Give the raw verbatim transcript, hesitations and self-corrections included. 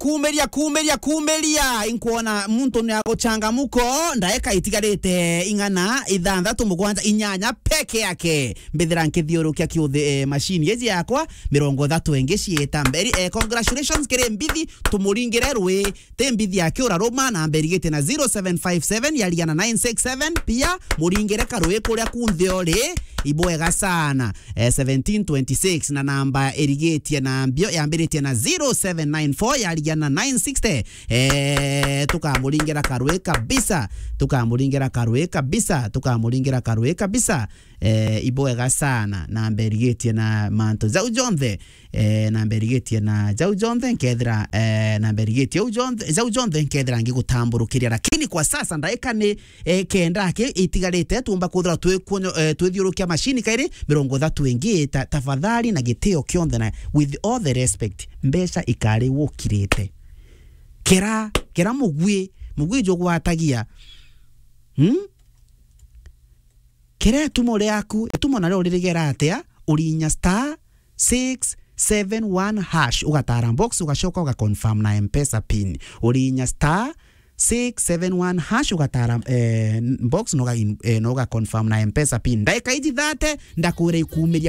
kumeria kumeria kumeria inkuona muntu ni agochangamuko ndaeka itigarite ingana ithandatu mugwanja inyanya peke yake mbithira nkithiurukia kiuthe machine yezi yakwa mirongo thatu engi cieta mberi eh, congratulations kire mbithi tumuringire rwe te mbithi yake uraruma na mberi gite na zero seven five seven yaliana nine six seven pia muringire karwe kuria kuntheori iboega sana eh, seventeen twenty-six na namba erigetie na mbio yambiritie na zero seven nine four yaliana nine sixty eh tukamuringira karwe kabisa tukamuringira karwe kabisa tukamuringira karwe kabisa eh iboega sana na mberigetie na manto za ujonthe eh na mberigetie na za ujonthe nkethira eh na mberigetie ujonthe za ujonthe nkethira ngigutamburukiria lakini kwa sasa ndaika ni eh, kenda ake itigarite tumba kuthira twikuonyo eh, twithiurukia machine kairi mirongo thatu engi ta, tafadhali na giteo kionthe na with all the respect mbesha ikari wukirite kera kera mugwi mugwi jogwatagia hm kera tumo leaku tumo na leo ligera atia urinya star six seven one hash ugatara box ugashoka uga confirm na M-Pesa pin urinya star six seven one hash ugatara eh, box noga eh, noga confirm na M-Pesa pin ndaika iji thate ndakure ikumeria